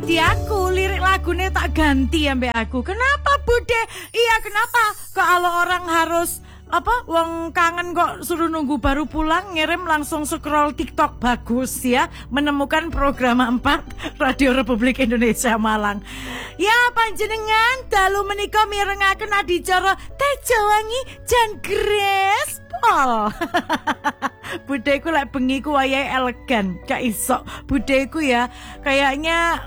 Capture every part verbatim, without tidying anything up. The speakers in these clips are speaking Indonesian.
Ramadi aku, lirik lagunya tak ganti ambek aku. Kenapa Bude? Iya kenapa? Kalau orang harus apa wong kangen kok suruh nunggu baru pulang, ngirim langsung scroll TikTok. Bagus ya, menemukan program empat Radio Republik Indonesia Malang. Ya panjenengan dalu menika mirengaken adicara Tejo Wangi Jan Grespol. Budeku lek bengi ku wayahe elegan, gak iso. Budeku ya kayaknya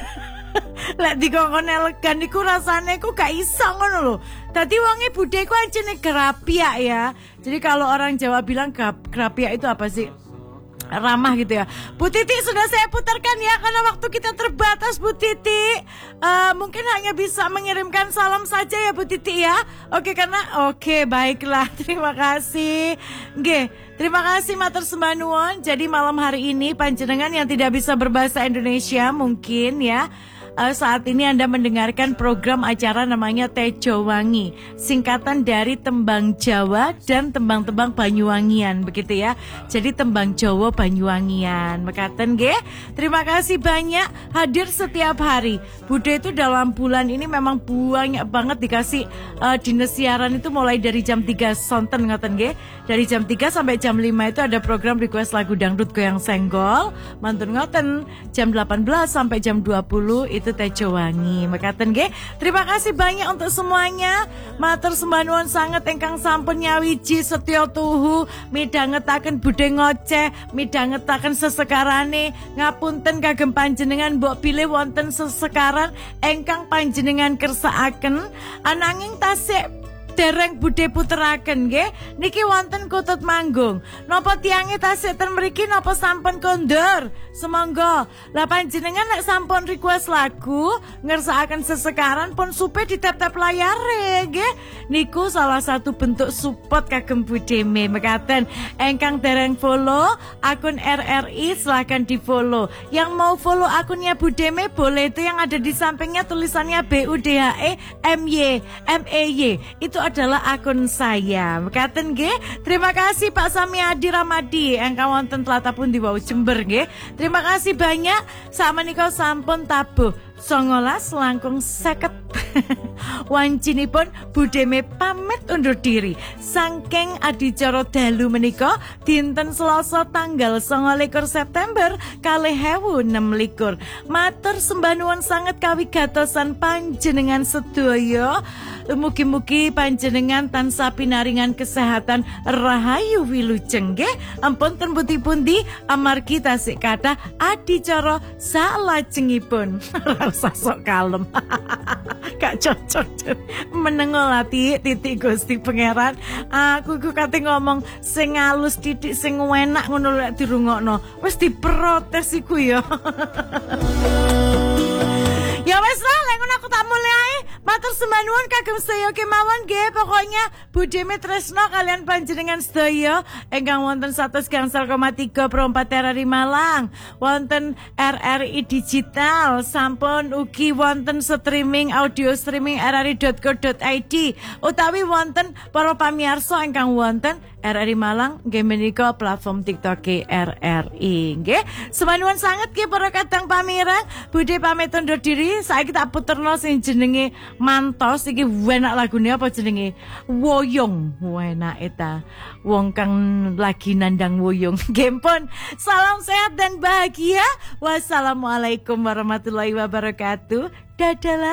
lek dikongkon elegan iku rasane ku gak iso ngono lho. Dadi wonge budheku ancene gerapiak ya. Jadi kalau orang Jawa bilang gerapiak itu apa sih? Ramah gitu ya. Bu Titi sudah saya putarkan ya karena waktu kita terbatas Bu Titi. Uh, mungkin hanya bisa mengirimkan salam saja ya Bu Titi ya. Oke karena oke baiklah. Terima kasih. Nggih. Terima kasih matur sembah nuwun. Jadi malam hari ini panjenengan yang tidak bisa berbahasa Indonesia mungkin ya. Uh, saat ini Anda mendengarkan program acara namanya Tejo Wangi, singkatan dari tembang Jawa dan tembang-tembang Banyuwangian begitu ya. Jadi tembang Jawa Banyuwangian. Mekaten nggih. Terima kasih banyak hadir setiap hari. Bude itu dalam bulan ini memang banyak banget dikasih uh, dinas siaran itu mulai dari jam tiga sonten ngoten nggih. Dari jam tiga sampai jam lima itu ada program request lagu dangdut goyang senggol. Mantun ngoten. Jam delapan belas sampai jam dua puluh itu Tejo Wangi. Mekaten nggih. Terima kasih banyak untuk semuanya. Matur sembah nuwun sanget ingkang sampun nyawiji setya tuhu midhangetaken budhe ngoceh, midhangetaken sesekarane. Ngapunten kagem panjenengan mbok pilih wonten sesekaran ingkang panjenengan kersakaken ananging tasik dereng budhe puteraken nggih. Niki wonten Kutut Manggung. Napa tiange tasik ten mriki napa sampun kondur? Semonggo. Lah panjenengan nek sampun request lagu ngersakaken sesekaran pun supe di tap-tap layare nggih. Niku salah satu bentuk support kagem budeme mekaten. Engkang dereng follow akun R R I silakan di-follow. Yang mau follow akunnya Budeme boleh, itu yang ada di sampingnya tulisannya B U D H E M Y M E Y. Itu adalah akun saya. Mekaten nggih. Terima kasih Pak Samiadi Ramadi engkang wonten Tlatapun di Wau Jember nggih. Terima kasih banyak. Sakmenika sampun tabuh songolas langkung seket. Wancinipun Budeme pamit undur diri saking adicara dalu menika dinten Selasa tanggal sangalikur September kalih ewu enem likur. Matur sembah nuwun sanget kawigatosan panjenengan sedaya. Mugi-mugi panjenengan tansah pinaringan kesehatan rahayu wilujeng nggih. Ampun ten pundi-pundi amargi tasik kathah adicara salajengipun. Ora usah sok kalem. Gak cocok menengol ati titik Gusti Pangeran. Aku ku kate ngomong sing halus titik sing enak ngono lek dirungokno. Wis diprotes iku ya. Ya wes lah, lek ngono aku tak mulai. Matur sembah nuwun kagem sedaya kemawon nggih. Pokoknya Budeme tresno kalian panjenengan sedaya ingkang wonten seratus gangsal koma tiga per empat R R I Malang, wonten R R I digital, sampun ugi wonten streaming audio streaming r r i dot co dot i d utawi wonten para pamirsa ingkang wonten R R I Malang nggih menika platform TikTok R R I nggih. Sembah nuwun sanget nggih para kadang pamirang. Bude pamit undur diri. Saiki tak puterno sing jenenge Mantos iki enak lagune apa jenenge? Woyong. Enak eta. Wong kang lagi nandang woyong. Nggih pun. Salam sehat dan bahagia. Wassalamualaikum warahmatullahi wabarakatuh. Dadah.